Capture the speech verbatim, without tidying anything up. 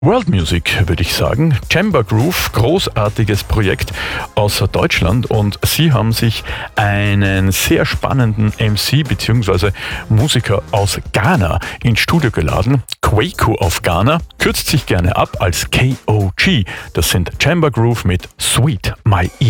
World Music, würde ich sagen. Chamber Groove, großartiges Projekt aus Deutschland, und sie haben sich einen sehr spannenden M C bzw. Musiker aus Ghana ins Studio geladen. Kwaku of Ghana kürzt sich gerne ab als K O G. Das sind Chamber Groove mit Sweet My Ear.